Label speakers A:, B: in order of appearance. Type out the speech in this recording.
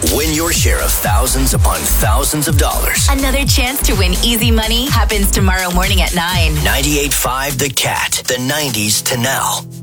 A: Win your share of thousands upon thousands of dollars.
B: Another chance to win easy money happens tomorrow morning at 9.
A: 98.5 The Cat. The 90s to now.